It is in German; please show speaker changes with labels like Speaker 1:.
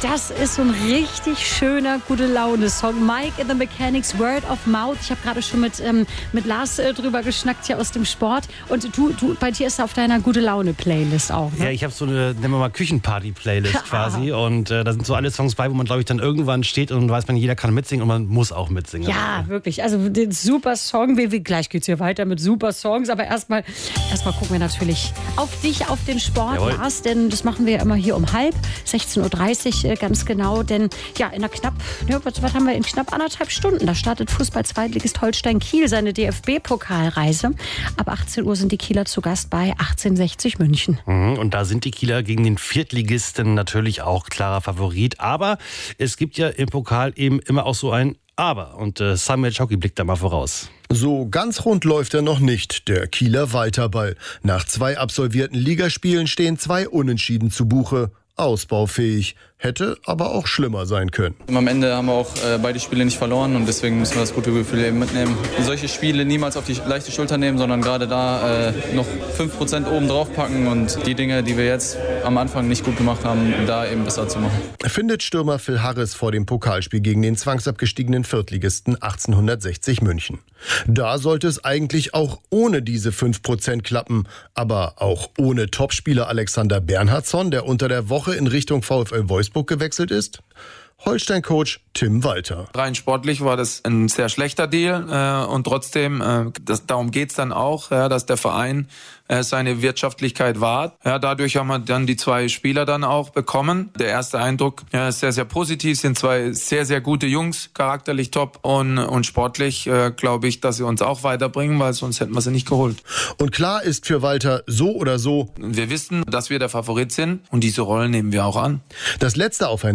Speaker 1: Das ist so ein richtig schöner, gute Laune-Song. Mike and the Mechanics, Word of Mouth. Ich habe gerade schon mit Lars drüber geschnackt hier aus dem Sport. Und du bei dir ist auf deiner Gute-Laune-Playlist auch, ne?
Speaker 2: Ja, ich habe so eine, nennen wir mal, Küchenparty-Playlist quasi. Und da sind so alle Songs bei, wo man, glaube ich, dann irgendwann steht und weiß man, jeder kann mitsingen und man muss auch mitsingen.
Speaker 1: Ja, wirklich. Also den super Song. Gleich geht's hier weiter mit super Songs. Aber erstmal gucken wir natürlich auf dich, auf den Sport,
Speaker 2: Jawohl.
Speaker 1: Lars. Denn das machen wir immer hier um 16:30 Uhr ganz genau. Denn ja, was haben wir in knapp 1,5 Stunden? Da startet Fußball-Zweitligist Holstein Kiel seine DFB-Pokalreise. Ab 18 Uhr sind die Kieler zu Gast bei 1860 München.
Speaker 2: Und da sind die Kieler gegen den Viertligisten natürlich auch klarer Favorit. Aber es gibt ja im Pokal eben immer auch so ein Aber. Und Samuel Czocki blickt da mal voraus.
Speaker 3: So ganz rund läuft er noch nicht, der Kieler Walterball. Nach 2 absolvierten Ligaspielen stehen 2 Unentschieden zu Buche. Ausbaufähig, hätte aber auch schlimmer sein können.
Speaker 4: Am Ende haben wir auch beide Spiele nicht verloren und deswegen müssen wir das gute Gefühl eben mitnehmen. Solche Spiele niemals auf die leichte Schulter nehmen, sondern gerade da noch 5% oben drauf packen und die Dinge, die wir jetzt am Anfang nicht gut gemacht haben, da eben besser zu machen.
Speaker 3: Findet Stürmer Phil Harris vor dem Pokalspiel gegen den zwangsabgestiegenen Viertligisten 1860 München. Da sollte es eigentlich auch ohne diese 5% klappen, aber auch ohne Topspieler Alexander Bernhardsson, der unter der Woche in Richtung VfL Wolfsburg gewechselt ist. Holstein-Coach Tim Walter.
Speaker 5: Rein sportlich war das ein sehr schlechter Deal und trotzdem, darum geht's dann auch, dass der Verein seine Wirtschaftlichkeit wahrt. Ja, dadurch haben wir dann die 2 Spieler dann auch bekommen. Der erste Eindruck ist sehr, sehr positiv, sind 2 sehr, sehr gute Jungs, charakterlich top und sportlich glaube ich, dass sie uns auch weiterbringen, weil sonst hätten wir sie nicht geholt.
Speaker 3: Und klar ist für Walter so oder so,
Speaker 5: Wir wissen, dass wir der Favorit sind und diese Rollen nehmen wir auch an.
Speaker 3: das letzte Aufeinander